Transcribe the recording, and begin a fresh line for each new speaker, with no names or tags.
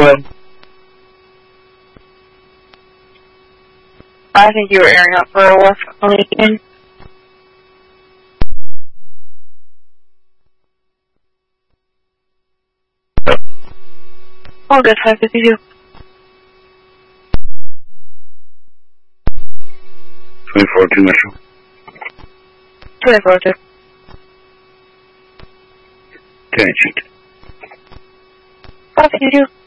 Go ahead.
I think you were airing out for a West Lincoln. All good, 552.
24-2 Metro.
24-2.
10-8.
552.